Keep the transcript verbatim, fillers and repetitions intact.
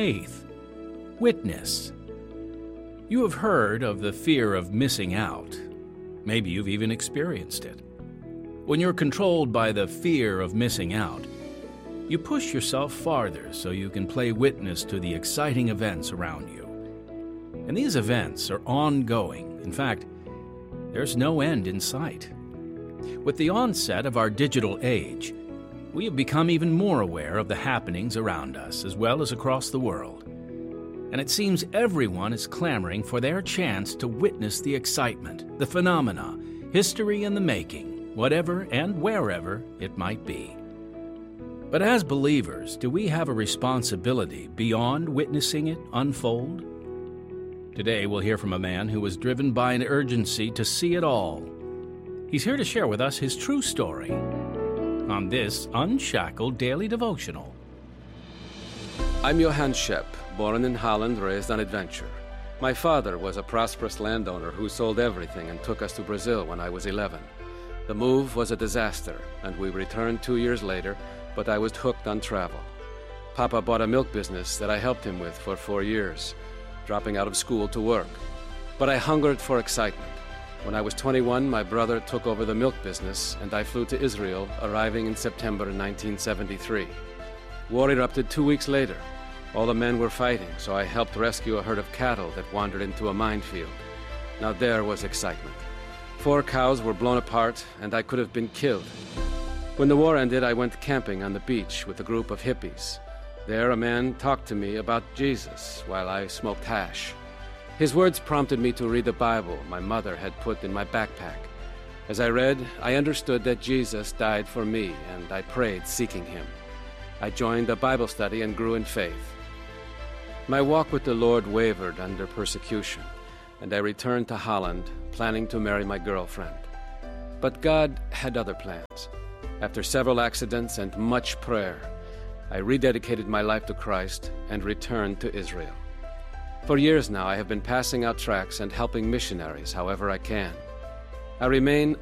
eighth, witness. You have heard of the fear of missing out. Maybe you've even experienced it. When you're controlled by the fear of missing out, you push yourself farther so you can play witness to the exciting events around you. And these events are ongoing. In fact, there's no end in sight. With the onset of our digital age, we have become even more aware of the happenings around us as well as across the world. And it seems everyone is clamoring for their chance to witness the excitement, the phenomena, history in the making, whatever and wherever it might be. But as believers, do we have a responsibility beyond witnessing it unfold? Today we'll hear from a man who was driven by an urgency to see it all. He's here to share with us his true story on this Unshackled Daily Devotional. I'm Johann Schepp, born in Holland, raised on adventure. My father was a prosperous landowner who sold everything and took us to Brazil when I was eleven. The move was a disaster, and we returned two years later, but I was hooked on travel. Papa bought a milk business that I helped him with for four years, dropping out of school to work. But I hungered for excitement. When I was twenty-one, my brother took over the milk business, and I flew to Israel, arriving in September nineteen seventy-three. War erupted two weeks later. All the men were fighting, so I helped rescue a herd of cattle that wandered into a minefield. Now there was excitement. Four cows were blown apart, and I could have been killed. When the war ended, I went camping on the beach with a group of hippies. There, a man talked to me about Jesus while I smoked hash. His words prompted me to read the Bible my mother had put in my backpack. As I read, I understood that Jesus died for me, and I prayed, seeking him. I joined a Bible study and grew in faith. My walk with the Lord wavered under persecution, and I returned to Holland, planning to marry my girlfriend. But God had other plans. After several accidents and much prayer, I rededicated my life to Christ and returned to Israel. For years now, I have been passing out tracts and helping missionaries however I can. I remain